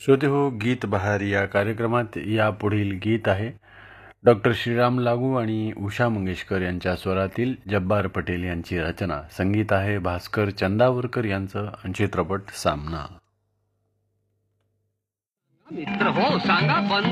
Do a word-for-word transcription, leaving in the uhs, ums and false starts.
श्रोते हो, गीत बहार या कार्यक्रमात या पुढील गीत आहे डॉक्टर श्रीराम लागू आणि उषा मंगेशकर यांच्या स्वरातील जब्बार पटेल यांची रचना. संगीत आहे भास्कर चंदावरकर यांचं आणि चित्रपट सामना. मित्र हो सांगा बंधू